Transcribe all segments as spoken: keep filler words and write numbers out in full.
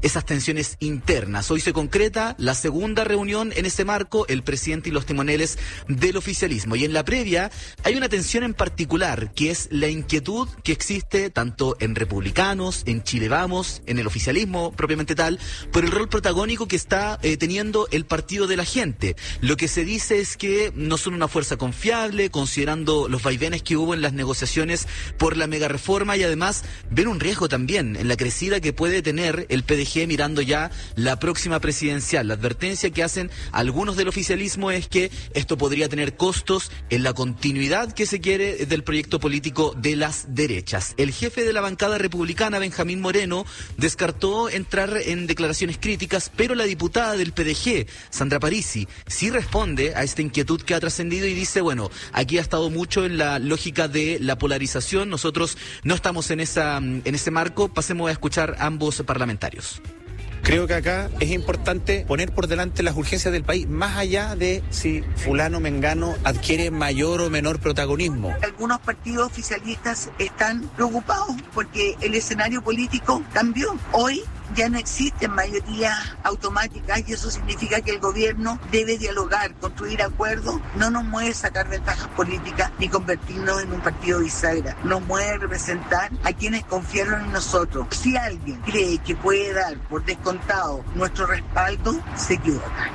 esas tensiones internas. Hoy se concreta la segunda reunión en ese marco, el presidente y los timoneles del oficialismo. Y en la previa hay una tensión en particular, que es la inquietud que existe tanto en republicanos, en Chile Vamos, en el oficialismo propiamente tal, por el rol protagónico que está eh, teniendo el Partido de la Gente. Lo que se dice es que no son una fuerza confiable, considerando los vaivenes que hubo en las negociaciones por la megareforma, y además ven un riesgo también en la crecida que puede tener el P D G mirando ya la próxima presidencial. La advertencia que hacen algunos del oficialismo es que esto podría tener costos en la continuidad que se quiere del proyecto político de las derechas. El jefe de la bancada republicana, Benjamín Moreno, descartó entrar en declaraciones críticas, pero la diputada del P D G, Sandra Parisi, sí responde a esta inquietud que ha trascendido y dice, bueno, aquí ha estado mucho en la lógica de la polarización, nosotros no estamos en esa en ese marco. Pasemos a escuchar a ambos parlamentarios. Creo que acá es importante poner por delante las urgencias del país, más allá de si fulano mengano adquiere mayor o menor protagonismo. Algunos partidos oficialistas están preocupados porque el escenario político cambió. Hoy ya no existen mayorías automáticas y eso significa que el gobierno debe dialogar, construir acuerdos. No nos mueve sacar ventajas políticas ni convertirnos en un partido bisagra. Nos mueve representar a quienes confiaron en nosotros. Si alguien cree que puede dar por descontado nuestro respaldo, se equivoca.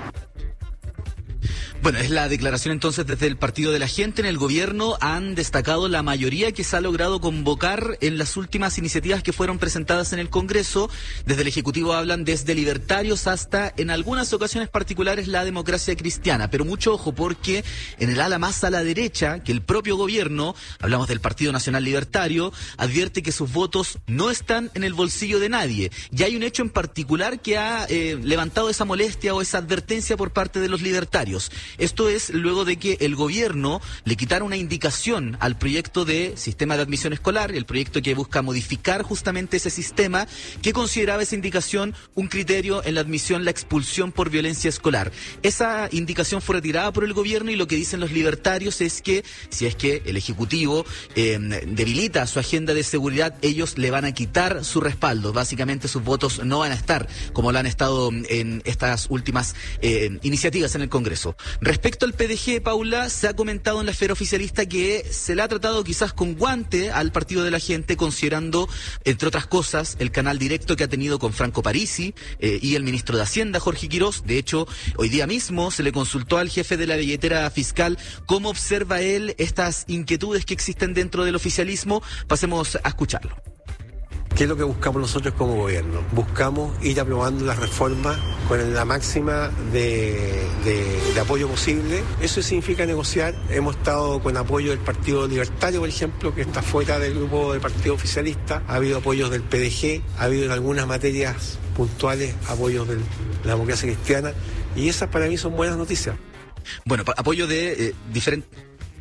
Bueno, es la declaración entonces desde el Partido de la Gente. En el gobierno han destacado la mayoría que se ha logrado convocar en las últimas iniciativas que fueron presentadas en el Congreso. Desde el Ejecutivo hablan desde libertarios hasta, en algunas ocasiones particulares, la democracia cristiana. Pero mucho ojo, porque en el ala más a la derecha, que el propio gobierno, hablamos del Partido Nacional Libertario, advierte que sus votos no están en el bolsillo de nadie. Y hay un hecho en particular que ha eh, levantado esa molestia o esa advertencia por parte de los libertarios. Esto es luego de que el gobierno le quitara una indicación al proyecto de sistema de admisión escolar, el proyecto que busca modificar justamente ese sistema, que consideraba esa indicación un criterio en la admisión, la expulsión por violencia escolar. Esa indicación fue retirada por el gobierno y lo que dicen los libertarios es que si es que el Ejecutivo eh, debilita su agenda de seguridad, ellos le van a quitar su respaldo. Básicamente sus votos no van a estar como lo han estado en estas últimas eh, iniciativas en el Congreso. Respecto al P D G, Paula, se ha comentado en la esfera oficialista que se le ha tratado quizás con guante al Partido de la Gente, considerando, entre otras cosas, el canal directo que ha tenido con Franco Parisi eh, y el ministro de Hacienda, Jorge Quirós. De hecho, hoy día mismo se le consultó al jefe de la billetera fiscal cómo observa él estas inquietudes que existen dentro del oficialismo. Pasemos a escucharlo. ¿Qué es lo que buscamos nosotros como gobierno? Buscamos ir aprobando las reformas con la máxima de, de, de apoyo posible. Eso significa negociar. Hemos estado con apoyo del Partido Libertario, por ejemplo, que está fuera del grupo del Partido Oficialista. Ha habido apoyos del P D G, ha habido en algunas materias puntuales apoyos de la democracia cristiana. Y esas para mí son buenas noticias. Bueno, apoyo de eh, diferentes...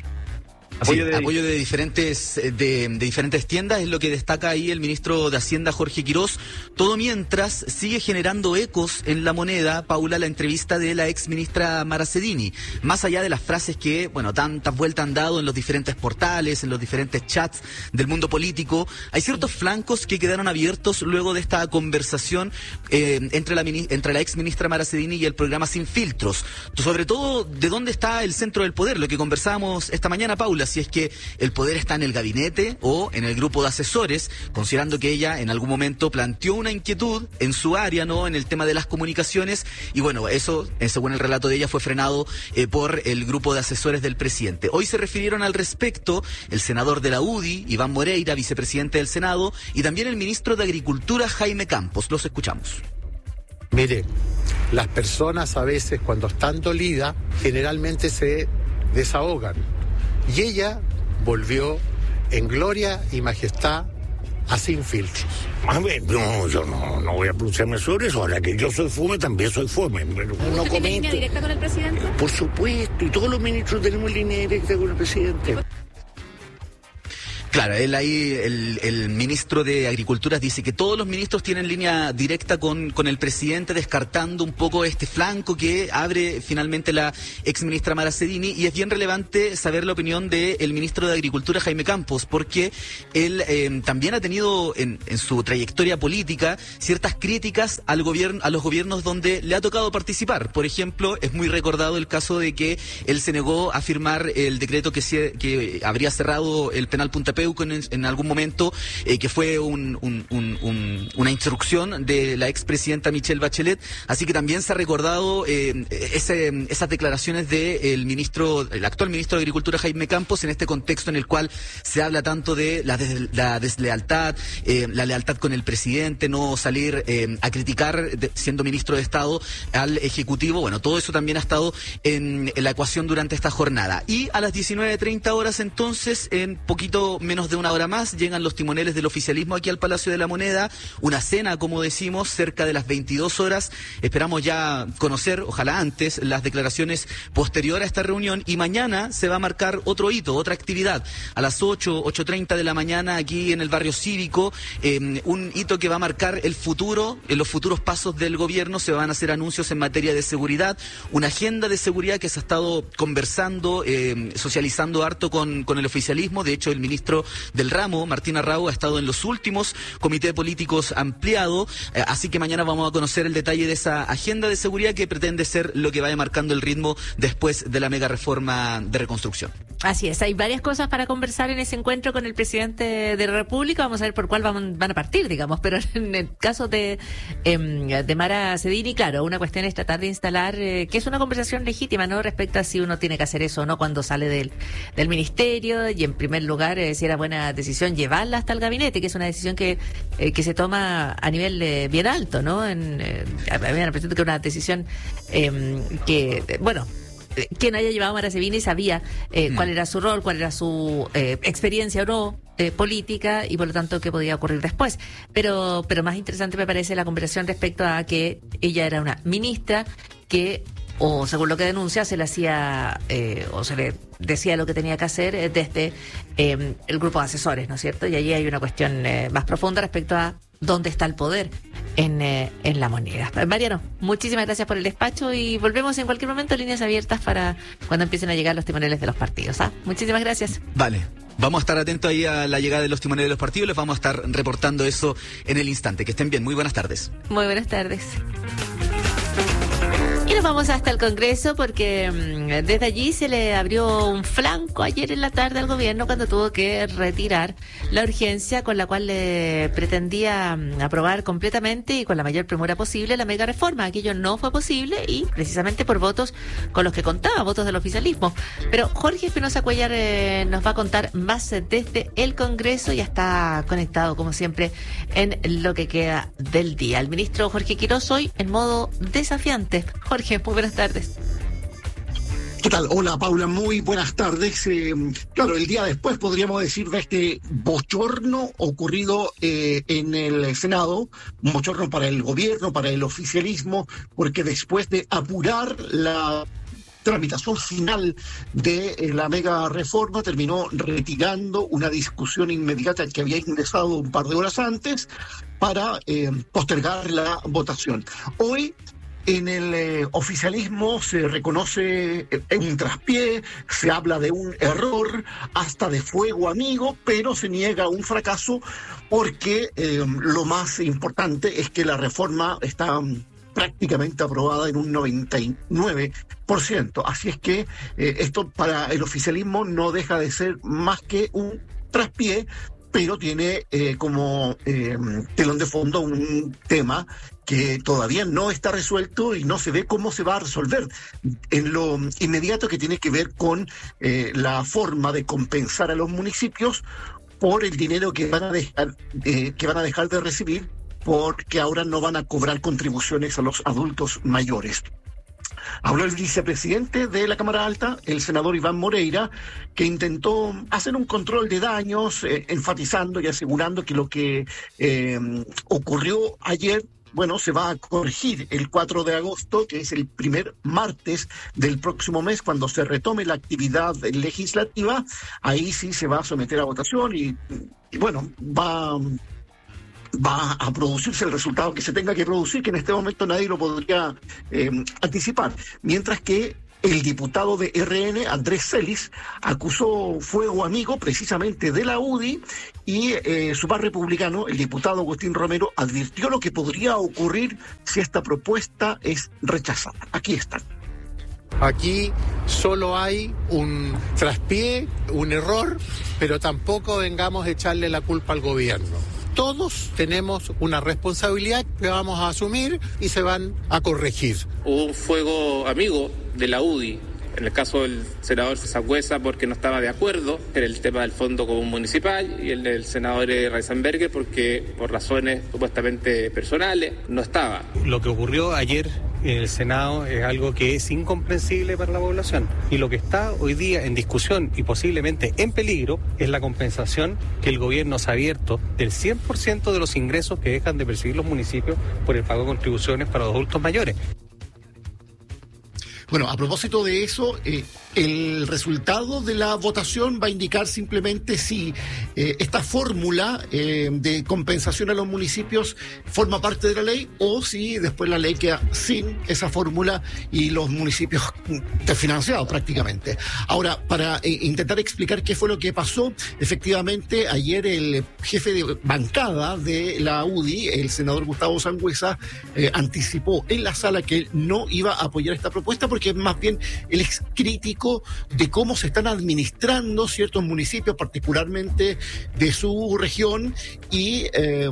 Apoyo, sí, de... apoyo de diferentes de, de diferentes tiendas es lo que destaca ahí el ministro de Hacienda, Jorge Quirós. Todo mientras sigue generando ecos en La Moneda, Paula, la entrevista de la ex ministra Maracedini. Más allá de las frases que, bueno, tantas vueltas han dado en los diferentes portales, en los diferentes chats del mundo político, hay ciertos flancos que quedaron abiertos luego de esta conversación eh, entre la entre la ex ministra Maracedini y el programa Sin Filtros. Sobre todo, ¿de dónde está el centro del poder? Lo que conversábamos esta mañana, Paula, si es que el poder está en el gabinete o en el grupo de asesores, considerando que ella en algún momento planteó una inquietud en su área, ¿no?, en el tema de las comunicaciones, y bueno, eso, según el relato de ella, fue frenado eh, por el grupo de asesores del presidente. Hoy se refirieron al respecto el senador de la U D I, Iván Moreira, vicepresidente del Senado, y también el ministro de Agricultura, Jaime Campos. Los escuchamos. Mire, las personas a veces cuando están dolidas generalmente se desahogan. Y ella volvió en gloria y majestad a Sin Filtros. A ver, no, yo no, no voy a pronunciarme sobre eso. Ahora que yo soy fome, también soy fome. Pero no ¿Usted tiene línea directa con el presidente? Por supuesto, y todos los ministros tenemos línea directa con el presidente. Claro, él ahí, el, el ministro de Agricultura dice que todos los ministros tienen línea directa con, con el presidente, descartando un poco este flanco que abre finalmente la exministra Mara Cedini, y es bien relevante saber la opinión del ministro de Agricultura, Jaime Campos, porque él eh, también ha tenido en, en su trayectoria política ciertas críticas al gobierno, a los gobiernos donde le ha tocado participar. Por ejemplo, es muy recordado el caso de que él se negó a firmar el decreto que, se, que habría cerrado el penal Punta Peuco en, en algún momento, eh, que fue un, un, un, un, una instrucción de la expresidenta Michelle Bachelet. Así que también se ha recordado eh, ese, esas declaraciones del ministro, el actual ministro de Agricultura, Jaime Campos, en este contexto en el cual se habla tanto de la, des, la deslealtad, eh, la lealtad con el presidente, no salir eh, a criticar, de, siendo ministro de Estado, al Ejecutivo. Bueno, todo eso también ha estado en, en la ecuación durante esta jornada. Y a las diecinueve treinta horas, entonces, en poquito menos de una hora más, llegan los timoneles del oficialismo aquí al Palacio de la Moneda, una cena, como decimos, cerca de las veintidós horas. Esperamos ya conocer, ojalá antes, las declaraciones posteriores a esta reunión, y mañana se va a marcar otro hito, otra actividad, a las ocho, ocho treinta de la mañana, aquí en el barrio cívico, eh, un hito que va a marcar el futuro, en los futuros pasos del gobierno. Se van a hacer anuncios en materia de seguridad, una agenda de seguridad que se ha estado conversando, eh, socializando harto con, con el oficialismo. De hecho, el ministro del ramo, Martín Arrau, ha estado en los últimos comités políticos ampliado, eh, así que mañana vamos a conocer el detalle de esa agenda de seguridad que pretende ser lo que vaya marcando el ritmo después de la mega reforma de reconstrucción. Así es, hay varias cosas para conversar en ese encuentro con el presidente de la República. Vamos a ver por cuál van, van a partir, digamos, pero en el caso de, eh, de Mara Cedini, claro, una cuestión es tratar de instalar, eh, que es una conversación legítima, ¿no?, respecto a si uno tiene que hacer eso o no cuando sale del, del ministerio, y en primer lugar, eh, si era buena decisión llevarla hasta el gabinete, que es una decisión que eh, que se toma a nivel eh, bien alto, ¿no? En, eh, a mí me parece que es una decisión eh, que, eh, bueno, quien haya llevado a Mara Cedini sabía eh, mm. cuál era su rol, cuál era su eh, experiencia o no eh, política, y por lo tanto qué podía ocurrir después. Pero, pero más interesante me parece la conversación respecto a que ella era una ministra que, o según lo que denuncia, se le hacía eh, o se le decía lo que tenía que hacer eh, desde eh, el grupo de asesores, ¿no es cierto? Y allí hay una cuestión eh, más profunda respecto a dónde está el poder en, eh, en la moneda. Mariano, muchísimas gracias por el despacho, y volvemos en cualquier momento, líneas abiertas para cuando empiecen a llegar los timoneles de los partidos. ¿ah? Muchísimas gracias. Vale. Vamos a estar atentos ahí a la llegada de los timoneles de los partidos. Les vamos a estar reportando eso en el instante. Que estén bien. Muy buenas tardes. Muy buenas tardes. Y nos vamos hasta el Congreso, porque mmm, desde allí se le abrió un flanco ayer en la tarde al gobierno cuando tuvo que retirar la urgencia con la cual le pretendía mmm, aprobar completamente y con la mayor premura posible la mega reforma. Aquello no fue posible, y precisamente por votos con los que contaba, votos del oficialismo. Pero Jorge Espinosa Cuellar eh, nos va a contar más desde el Congreso, y está conectado como siempre en lo que queda del día. El ministro Jorge Quirós hoy en modo desafiante. Jorge, muy buenas tardes. ¿Qué tal? Hola, Paula, muy buenas tardes. Eh, claro, el día después, podríamos decir, de este bochorno ocurrido eh, en el Senado, un bochorno para el gobierno, para el oficialismo, porque después de apurar la tramitación final de eh, la mega reforma, terminó retirando una discusión inmediata que había ingresado un par de horas antes para eh, postergar la votación. Hoy, en el eh, oficialismo se reconoce eh, un traspié, se habla de un error, hasta de fuego amigo, pero se niega un fracaso porque eh, lo más importante es que la reforma está prácticamente aprobada en un noventa y nueve por ciento. Así es que eh, esto para el oficialismo no deja de ser más que un traspié, pero tiene eh, como eh, telón de fondo un tema que todavía no está resuelto y no se ve cómo se va a resolver en lo inmediato, que tiene que ver con eh, la forma de compensar a los municipios por el dinero que van a dejar, eh, que van a dejar de recibir, porque ahora no van a cobrar contribuciones a los adultos mayores. Habló el vicepresidente de la Cámara Alta, el senador Iván Moreira, que intentó hacer un control de daños, eh, enfatizando y asegurando que lo que eh, ocurrió ayer bueno, se va a corregir el cuatro de agosto, que es el primer martes del próximo mes, cuando se retome la actividad legislativa. Ahí sí se va a someter a votación y, y bueno, va... va a producirse el resultado que se tenga que producir, que en este momento nadie lo podría eh, anticipar. Mientras que el diputado de R N, Andrés Celis, acusó fuego amigo precisamente de la U D I y eh, su par republicano, el diputado Agustín Romero, advirtió lo que podría ocurrir si esta propuesta es rechazada. Aquí están. Aquí solo hay un traspié, un error, pero tampoco vengamos a echarle la culpa al gobierno. Todos tenemos una responsabilidad que vamos a asumir y se van a corregir. Hubo un fuego amigo de la U D I, en el caso del senador Sangüesa porque no estaba de acuerdo en el tema del Fondo Común Municipal, y el del senador Reisenberger porque por razones supuestamente personales no estaba. Lo que ocurrió ayer en el Senado es algo que es incomprensible para la población, y lo que está hoy día en discusión y posiblemente en peligro es la compensación que el gobierno se ha abierto del cien por ciento de los ingresos que dejan de percibir los municipios por el pago de contribuciones para los adultos mayores. Bueno, a propósito de eso, eh, el resultado de la votación va a indicar simplemente si eh, esta fórmula eh, de compensación a los municipios forma parte de la ley, o si después la ley queda sin esa fórmula y los municipios desfinanciados prácticamente. Ahora, para eh, intentar explicar qué fue lo que pasó, efectivamente ayer el jefe de bancada de la U D I, el senador Gustavo Sangüesa, eh, anticipó en la sala que él no iba a apoyar esta propuesta porque más bien él es crítico de cómo se están administrando ciertos municipios, particularmente de su región, y eh,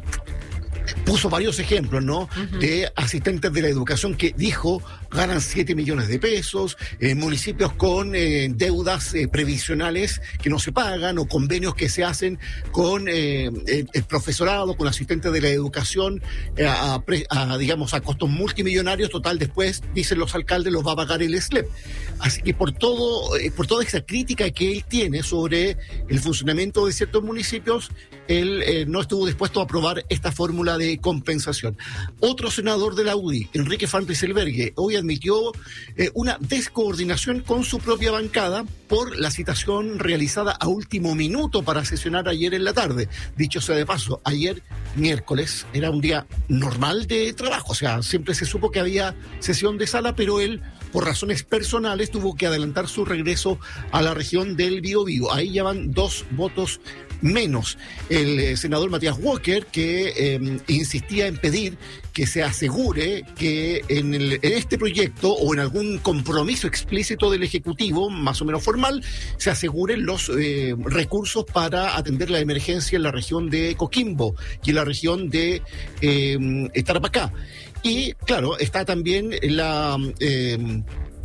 puso varios ejemplos, ¿no? Uh-huh. De asistentes de la educación que dijo ganan siete millones de pesos, eh, municipios con eh, deudas eh, previsionales que no se pagan, o convenios que se hacen con eh, el, el profesorado, con asistentes de la educación, eh, a, a, digamos, a costos multimillonarios. Total, después, dicen los alcaldes, los va a pagar el S L E P. Así que por todo, eh, por toda esa crítica que él tiene sobre el funcionamiento de ciertos municipios, él eh, no estuvo dispuesto a aprobar esta fórmula de compensación. Otro senador de la U D I, Enrique Van Rieselberghe, hoy admitió eh, una descoordinación con su propia bancada por la citación realizada a último minuto para sesionar ayer en la tarde. Dicho sea de paso, ayer miércoles era un día normal de trabajo, o sea, siempre se supo que había sesión de sala, pero él, por razones personales, tuvo que adelantar su regreso a la región del Biobío. Ahí ya van dos votos menos. El eh, senador Matías Walker, que eh, insistía en pedir que se asegure que en, el, en este proyecto o en algún compromiso explícito del Ejecutivo, más o menos formal, se aseguren los eh, recursos para atender la emergencia en la región de Coquimbo y en la región de eh, Tarapacá. Y claro, está también la... Eh,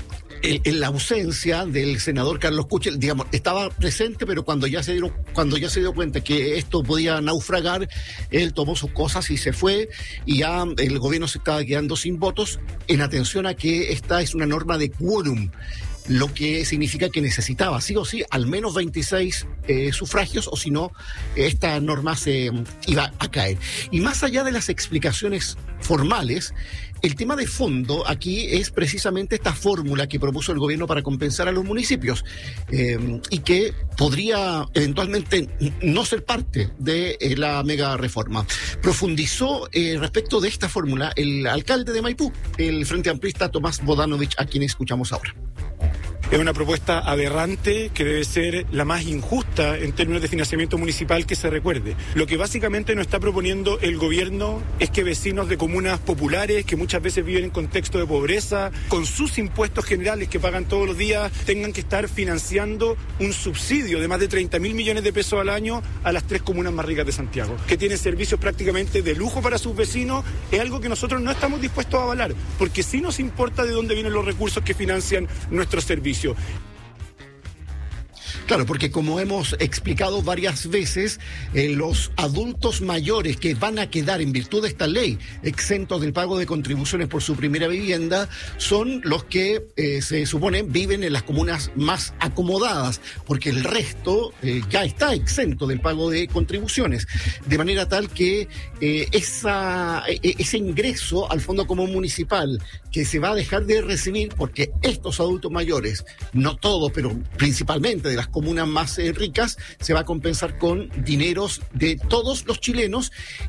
en la ausencia del senador Carlos Kuchel, digamos, estaba presente, pero cuando ya se dieron, cuando ya se dio cuenta que esto podía naufragar, él tomó sus cosas y se fue, y ya el gobierno se estaba quedando sin votos, en atención a que esta es una norma de quórum, lo que significa que necesitaba sí o sí al menos veintiséis eh, sufragios, o si no, esta norma se iba a caer. Y más allá de las explicaciones formales, el tema de fondo aquí es precisamente esta fórmula que propuso el gobierno para compensar a los municipios, eh, y que podría eventualmente no ser parte de eh, la mega reforma. Profundizó eh, respecto de esta fórmula el alcalde de Maipú, el Frente Amplista Tomás Bodanovich, a quien escuchamos ahora. Es una propuesta aberrante que debe ser la más injusta en términos de financiamiento municipal que se recuerde. Lo que básicamente nos está proponiendo el gobierno es que vecinos de comunas populares, que muchas veces viven en contexto de pobreza, con sus impuestos generales que pagan todos los días, tengan que estar financiando un subsidio de más de treinta mil millones de pesos al año a las tres comunas más ricas de Santiago, que tienen servicios prácticamente de lujo para sus vecinos. Es algo que nosotros no estamos dispuestos a avalar, porque sí nos importa de dónde vienen los recursos que financian nuestros servicios. Claro, porque como hemos explicado varias veces, eh, los adultos mayores que van a quedar en virtud de esta ley exentos del pago de contribuciones por su primera vivienda son los que eh, se supone viven en las comunas más acomodadas, porque el resto eh, ya está exento del pago de contribuciones, de manera tal que eh, esa, eh, ese ingreso al Fondo Común Municipal que se va a dejar de recibir, porque estos adultos mayores, no todos, pero principalmente de las comunas más eh, ricas, se va a compensar con dineros de todos los chilenos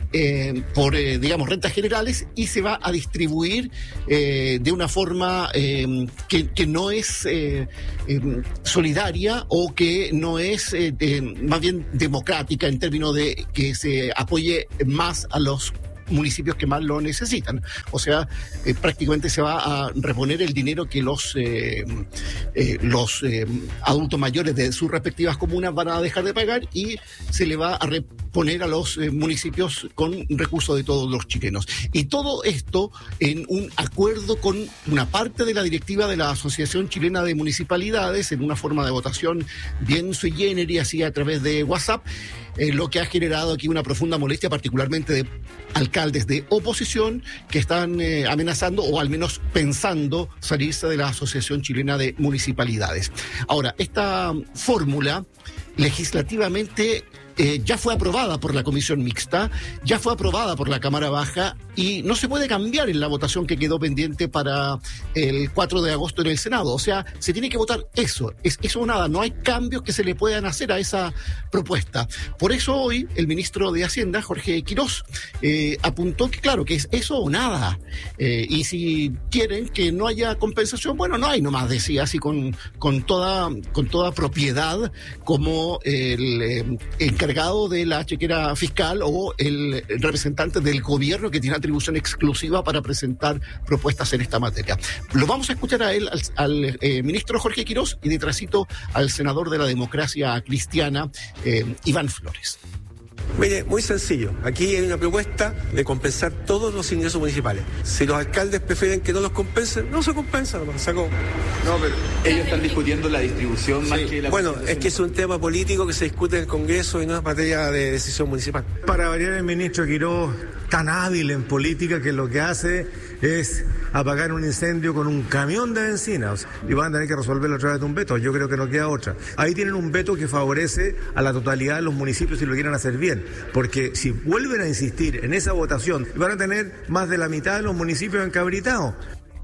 eh, por, eh, digamos, rentas generales, y se va a distribuir eh, de una forma eh, que, que no es eh, eh, solidaria o que no es eh, de, más bien democrática en términos de que se apoye más a los municipios que más lo necesitan. O sea, eh, prácticamente se va a reponer el dinero que los eh, eh, los eh, adultos mayores de sus respectivas comunas van a dejar de pagar, y se le va a reponer a los eh, municipios con recursos de todos los chilenos. Y todo esto en un acuerdo con una parte de la directiva de la Asociación Chilena de Municipalidades, en una forma de votación bien sui generis, así a través de WhatsApp, eh, lo que ha generado aquí una profunda molestia, particularmente de alcaldes de oposición que están eh, amenazando o al menos pensando salirse de la Asociación Chilena de Municipalidades. Ahora, esta fórmula legislativamente eh, ya fue aprobada por la Comisión Mixta, ya fue aprobada por la Cámara Baja, y no se puede cambiar en la votación que quedó pendiente para el cuatro de agosto en el Senado. O sea, se tiene que votar eso, es eso o nada, no hay cambios que se le puedan hacer a esa propuesta. Por eso hoy el ministro de Hacienda, Jorge Quirós, eh, apuntó que claro, que es eso o nada, eh, y si quieren que no haya compensación, bueno, no hay nomás, decía así con, con, toda, con toda propiedad, como el eh, encargado de la chequera fiscal o el representante del gobierno que tiene atribución exclusiva para presentar propuestas en esta materia. Lo vamos a escuchar a él, al, al eh, ministro Jorge Quirós, y detrásito al senador de la Democracia Cristiana, eh, Iván Flores. Mire, muy sencillo. Aquí hay una propuesta de compensar todos los ingresos municipales. Si los alcaldes prefieren que no los compensen, no se compensan, no, sacó. No, pero ellos están discutiendo la distribución, sí, más que la... Bueno, es que es un tema político que se discute en el Congreso y no es materia de decisión municipal. Para variar, el ministro Quirós, tan hábil en política, que lo que hace es apagar un incendio con un camión de benzina, o sea, y van a tener que resolverlo a través de un veto. Yo creo que no queda otra. Ahí tienen un veto que favorece a la totalidad de los municipios si lo quieren hacer bien, porque si vuelven a insistir en esa votación, van a tener más de la mitad de los municipios encabritados.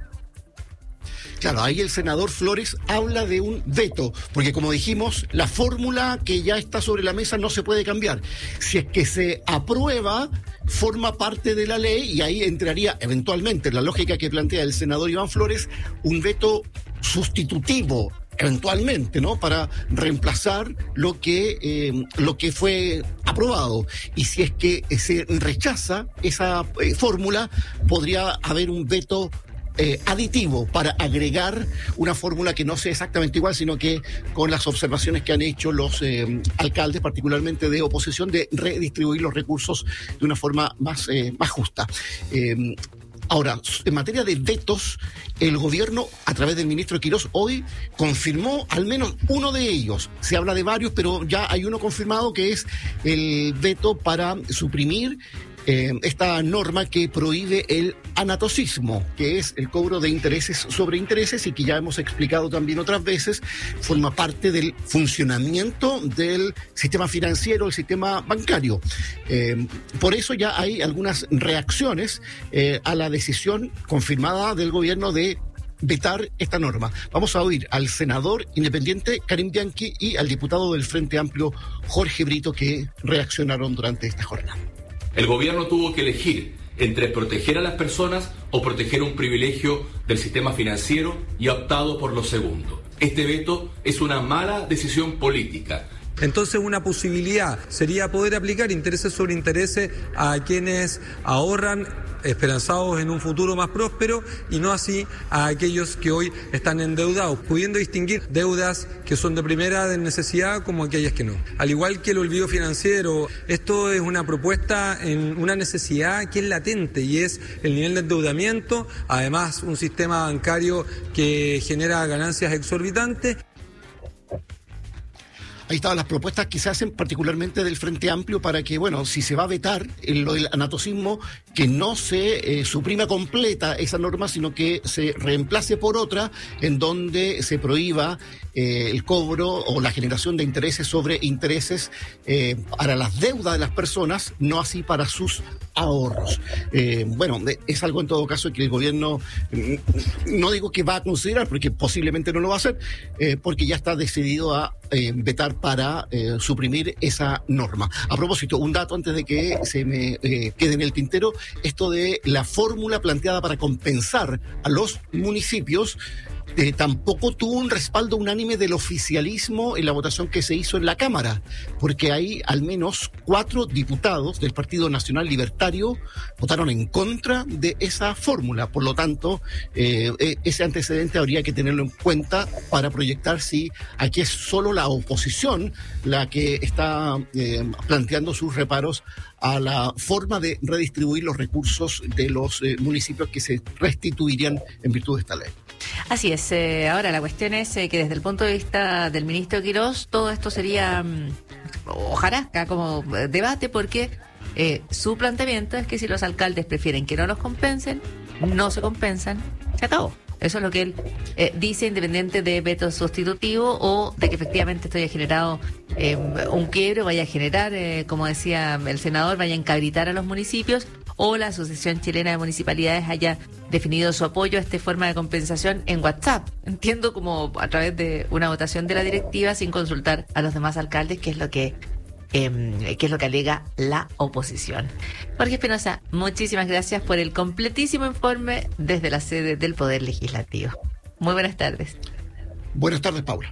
Claro, ahí el senador Flores habla de un veto, porque como dijimos, la fórmula que ya está sobre la mesa no se puede cambiar. Si es que se aprueba, forma parte de la ley, y ahí entraría eventualmente, en la lógica que plantea el senador Iván Flores, un veto sustitutivo, eventualmente, ¿no?, para reemplazar lo que eh, lo que fue aprobado. Y si es que se rechaza esa eh, fórmula, podría haber un veto Eh, aditivo para agregar una fórmula que no sea exactamente igual, sino que con las observaciones que han hecho los eh, alcaldes, particularmente de oposición, de redistribuir los recursos de una forma más, eh, más justa. Eh, Ahora, en materia de vetos, el gobierno, a través del ministro Quirós, hoy confirmó al menos uno de ellos. Se habla de varios, pero ya hay uno confirmado, que es el veto para suprimir Eh, esta norma que prohíbe el anatocismo, que es el cobro de intereses sobre intereses, y que ya hemos explicado también otras veces, forma parte del funcionamiento del sistema financiero, el sistema bancario. Eh, por eso ya hay algunas reacciones eh, a la decisión confirmada del gobierno de vetar esta norma. Vamos a oír al senador independiente Karim Bianchi y al diputado del Frente Amplio Jorge Brito, que reaccionaron durante esta jornada. El gobierno tuvo que elegir entre proteger a las personas o proteger un privilegio del sistema financiero, y ha optado por lo segundo. Este veto es una mala decisión política. Entonces, una posibilidad sería poder aplicar intereses sobre intereses a quienes ahorran esperanzados en un futuro más próspero, y no así a aquellos que hoy están endeudados, pudiendo distinguir deudas que son de primera necesidad como aquellas que no. Al igual que el olvido financiero, esto es una propuesta en una necesidad que es latente, y es el nivel de endeudamiento, además un sistema bancario que genera ganancias exorbitantes. ahí estaban las propuestas que se hacen particularmente del Frente Amplio para que, bueno, si se va a vetar en lo del anatocismo, que no se eh, suprima completa esa norma, sino que se reemplace por otra en donde se prohíba eh, el cobro o la generación de intereses sobre intereses eh, para las deudas de las personas, no así para sus ahorros. Eh, bueno, es algo en todo caso que el gobierno, no digo que va a considerar, porque posiblemente no lo va a hacer, eh, porque ya está decidido a eh, vetar para eh, suprimir esa norma. A propósito, un dato antes de que se me eh, quede en el tintero, esto de la fórmula planteada para compensar a los municipios, Eh, tampoco tuvo un respaldo unánime del oficialismo en la votación que se hizo en la Cámara, porque hay al menos cuatro diputados del Partido Nacional Libertario votaron en contra de esa fórmula. Por lo tanto, eh, ese antecedente habría que tenerlo en cuenta para proyectar si aquí es solo la oposición la que está eh, planteando sus reparos a la forma de redistribuir los recursos de los eh, municipios que se restituirían en virtud de esta ley. Así es. Eh, ahora, la cuestión es eh, que desde el punto de vista del ministro Quirós, todo esto sería mmm, hojarasca como debate, porque eh, su planteamiento es que si los alcaldes prefieren que no los compensen, no se compensan, se acabó. Eso es lo que él eh, dice, independiente de veto sustitutivo o de que efectivamente esto haya generado eh, un quiebre, vaya a generar, eh, como decía el senador, vaya a encabritar a los municipios, o la Asociación Chilena de Municipalidades haya definido su apoyo a esta forma de compensación en WhatsApp. Entiendo como a través de una votación de la directiva sin consultar a los demás alcaldes, que es lo que Eh, que es lo que alega la oposición. Jorge Espinosa, muchísimas gracias por el completísimo informe desde la sede del Poder Legislativo. Muy buenas tardes. Buenas tardes, Paula.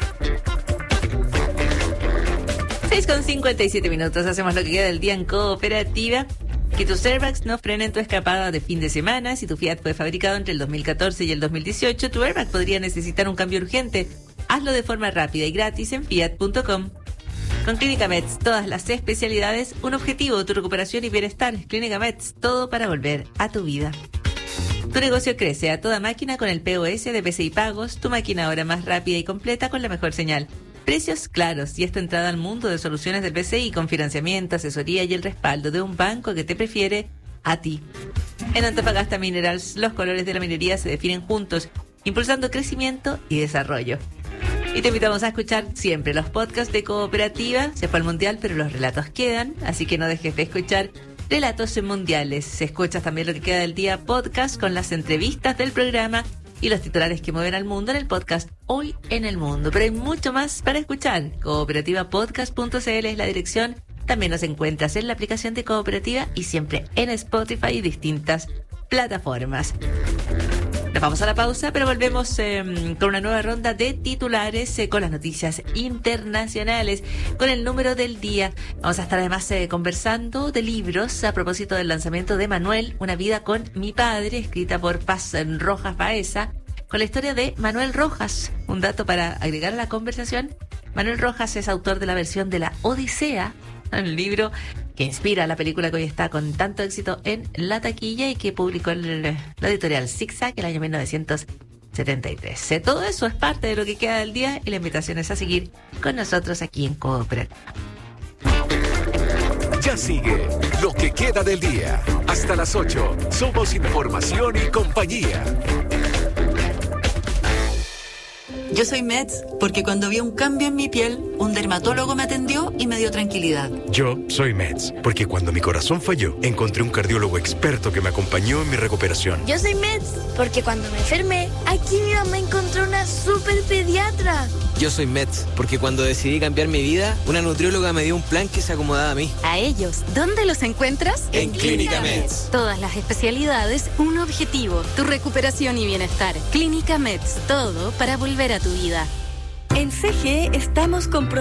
seis con cincuenta y siete minutos, hacemos lo que queda del día en Cooperativa. Que tus airbags no frenen tu escapada de fin de semana. Si tu Fiat fue fabricado entre el dos mil catorce y el dos mil dieciocho, tu airbag podría necesitar un cambio urgente. Hazlo de forma rápida y gratis en fiat punto com. Con Clínica Meds, todas las especialidades, un objetivo, tu recuperación y bienestar. Clínica Meds, todo para volver a tu vida. Tu negocio crece a toda máquina con el P O S de P C I Pagos, tu máquina ahora más rápida y completa con la mejor señal. Precios claros y esta entrada al mundo de soluciones del P C I con financiamiento, asesoría y el respaldo de un banco que te prefiere a ti. En Antofagasta Minerals, los colores de la minería se definen juntos, impulsando crecimiento y desarrollo. Y te invitamos a escuchar siempre los podcasts de Cooperativa. Se fue al Mundial, pero los relatos quedan, así que no dejes de escuchar Relatos en Mundiales. Se escucha también lo que queda del día podcast con las entrevistas del programa y los titulares que mueven al mundo en el podcast Hoy en el Mundo. Pero hay mucho más para escuchar. cooperativa podcast punto c l es la dirección. También nos encuentras en la aplicación de Cooperativa y siempre en Spotify y distintas plataformas. Nos vamos a la pausa, pero volvemos eh, con una nueva ronda de titulares eh, con las noticias internacionales, con el número del día. Vamos a estar además eh, conversando de libros a propósito del lanzamiento de Manuel, Una vida con mi padre, escrita por Paz Rojas Baeza, con la historia de Manuel Rojas. Un dato para agregar a la conversación: Manuel Rojas es autor de la versión de la Odisea, el libro que inspira la película que hoy está con tanto éxito en la taquilla y que publicó el, la editorial Zigzag el año mil novecientos setenta y tres. Todo eso es parte de lo que queda del día y la invitación es a seguir con nosotros aquí en Cooperativa. Ya sigue lo que queda del día. Hasta las ocho. Somos información y compañía. Yo soy Meds porque cuando vi un cambio en mi piel, un dermatólogo me atendió y me dio tranquilidad. Yo soy Meds porque cuando mi corazón falló, encontré un cardiólogo experto que me acompañó en mi recuperación. Yo soy Meds porque cuando me enfermé, aquí mi mamá encontró una super pediatra. Yo soy Meds porque cuando decidí cambiar mi vida, una nutrióloga me dio un plan que se acomodaba a mí. A ellos, ¿dónde los encuentras? En Clínica Meds. Todas las especialidades, un objetivo, tu recuperación y bienestar. Clínica Meds, todo para volver a tu vida. En C G E estamos comprometidos